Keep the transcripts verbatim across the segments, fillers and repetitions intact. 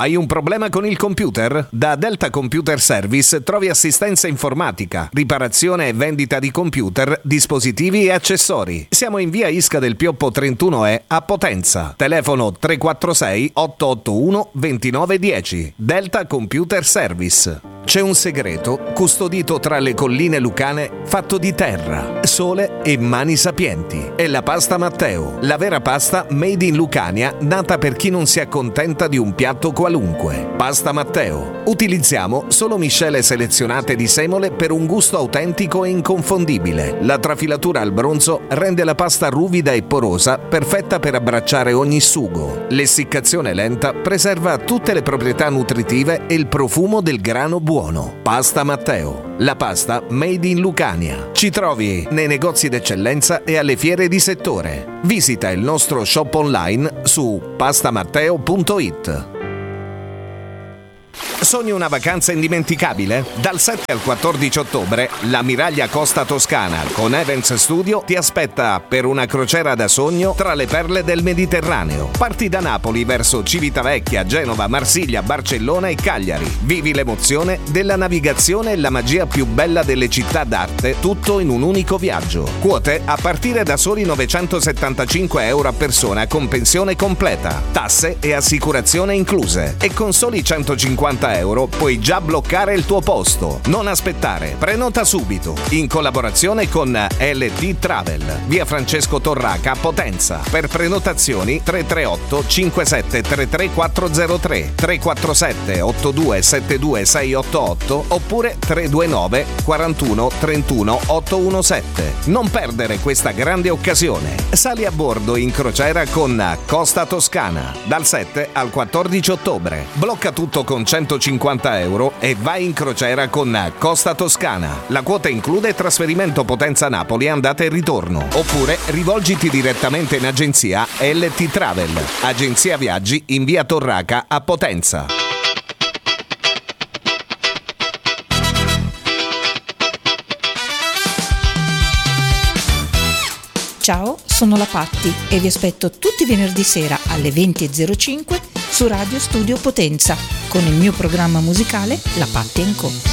Hai un problema con il computer? Da Delta Computer Service trovi assistenza informatica, riparazione e vendita di computer, dispositivi e accessori. Siamo in via Isca del Pioppo trentuno E a Potenza. Telefono tre quattro sei otto otto uno due nove uno zero. Delta Computer Service. C'è un segreto custodito tra le colline lucane fatto di terra, sole e mani sapienti. È la pasta Matteo, la vera pasta made in Lucania, nata per chi non si accontenta di un piatto qualunque. Pasta Matteo. Utilizziamo solo miscele selezionate di semole per un gusto autentico e inconfondibile. La trafilatura al bronzo rende la pasta ruvida e porosa, perfetta per abbracciare ogni sugo. L'essiccazione lenta preserva tutte le proprietà nutritive e il profumo del grano buono. Pasta Matteo, la pasta made in Lucania. Ci trovi nei negozi d'eccellenza e alle fiere di settore. Visita il nostro shop online su pastamatteo punto it. Sogni una vacanza indimenticabile? Dal sette al quattordici ottobre l'Ammiraglia Costa Toscana con Events Studio ti aspetta per una crociera da sogno tra le perle del Mediterraneo. Parti da Napoli verso Civitavecchia, Genova, Marsiglia, Barcellona e Cagliari. Vivi l'emozione della navigazione e la magia più bella delle città d'arte, tutto in un unico viaggio. Quote a partire da soli novecentosettantacinque euro a persona con pensione completa, tasse e assicurazione incluse. E con soli centocinquanta euro puoi già bloccare il tuo posto. Non aspettare, prenota subito. In collaborazione con L T Travel, via Francesco Torraca a Potenza. Per prenotazioni tre tre otto cinque sette tre tre quattro zero tre, tre quattro sette otto due sette due sei otto otto oppure tre due nove quarantuno trentuno ottocentoquarantasette. Non perdere questa grande occasione. Sali a bordo in crociera con Costa Toscana dal sette al quattordici ottobre. Blocca tutto con centocinquanta euro e vai in crociera con Costa Toscana. La quota include trasferimento Potenza-Napoli andata e ritorno. Oppure rivolgiti direttamente in agenzia L T Travel, agenzia viaggi in via Torraca a Potenza. Ciao, sono la Patti e vi aspetto tutti i venerdì sera alle venti e zero cinque su Radio Studio Potenza con il mio programma musicale La Patti and Co.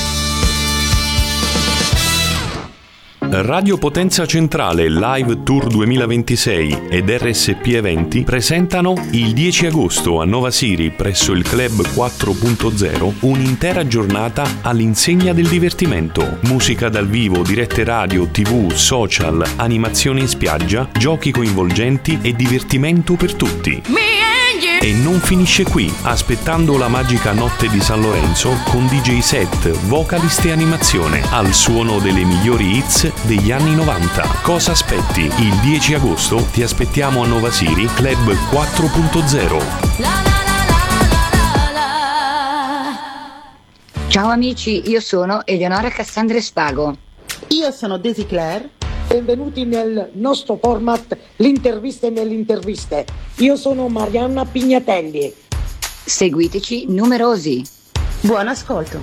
Radio Potenza Centrale Live Tour duemilaventisei ed R S P Eventi presentano il dieci agosto a Nova Siri presso il Club quattro punto zero un'intera giornata all'insegna del divertimento. Musica dal vivo, dirette radio, tv, social, animazioni in spiaggia, giochi coinvolgenti e divertimento per tutti. E non finisce qui, aspettando la magica notte di San Lorenzo con D J set, vocalist e animazione al suono delle migliori hits degli anni novanta. Cosa aspetti? Il dieci agosto ti aspettiamo a Nova Siri, Club quattro punto zero. Ciao amici, io sono Eleonora Cassandra Spago. Io sono Daisy Claire. Benvenuti nel nostro format L'interviste nelle interviste. Io sono Marianna Pignatelli. Seguiteci numerosi. Buon ascolto.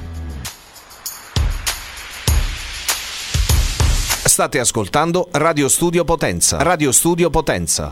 State ascoltando Radio Studio Potenza. Radio Studio Potenza.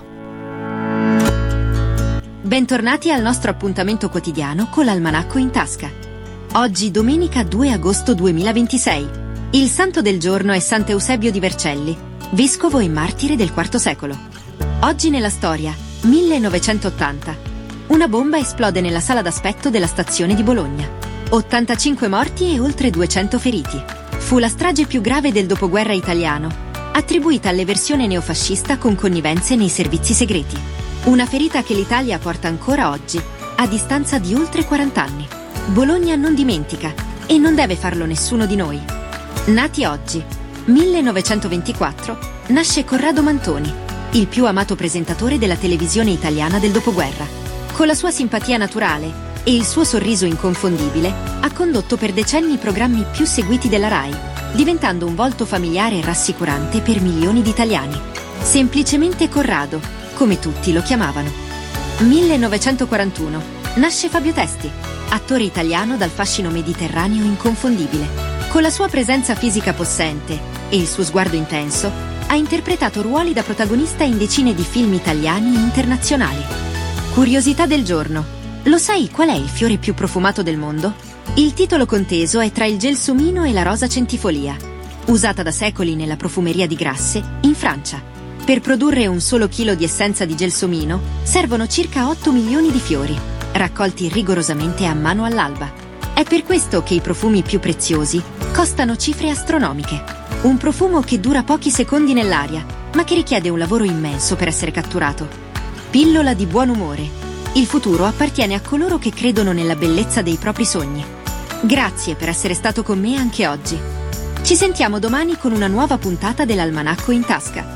Bentornati al nostro appuntamento quotidiano con l'Almanacco in tasca. Oggi domenica due agosto duemilaventisei. Il santo del giorno è Sant'Eusebio di Vercelli, vescovo e martire del quarto secolo. Oggi nella storia, millenovecentottanta. Una bomba esplode nella sala d'aspetto della stazione di Bologna. ottantacinque morti e oltre duecento feriti. Fu la strage più grave del dopoguerra italiano, attribuita all'eversione neofascista con connivenze nei servizi segreti. Una ferita che l'Italia porta ancora oggi, a distanza di oltre quaranta anni. Bologna non dimentica e non deve farlo nessuno di noi. Nati oggi, millenovecentoventiquattro, nasce Corrado Mantoni, il più amato presentatore della televisione italiana del dopoguerra. Con la sua simpatia naturale e il suo sorriso inconfondibile, ha condotto per decenni i programmi più seguiti della RAI, diventando un volto familiare e rassicurante per milioni di italiani. Semplicemente Corrado, come tutti lo chiamavano. millenovecentoquarantuno, nasce Fabio Testi, attore italiano dal fascino mediterraneo inconfondibile. Con la sua presenza fisica possente e il suo sguardo intenso, ha interpretato ruoli da protagonista in decine di film italiani e internazionali. Curiosità del giorno. Lo sai qual è il fiore più profumato del mondo? Il titolo conteso è tra il gelsomino e la rosa centifolia, usata da secoli nella profumeria di Grasse, in Francia. Per produrre un solo chilo di essenza di gelsomino servono circa otto milioni di fiori, raccolti rigorosamente a mano all'alba. È per questo che i profumi più preziosi costano cifre astronomiche. Un profumo che dura pochi secondi nell'aria, ma che richiede un lavoro immenso per essere catturato. Pillola di buon umore. Il futuro appartiene a coloro che credono nella bellezza dei propri sogni. Grazie per essere stato con me anche oggi. Ci sentiamo domani con una nuova puntata dell'Almanacco in tasca.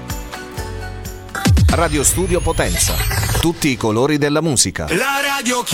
Radio Studio Potenza. Tutti i colori della musica. La radio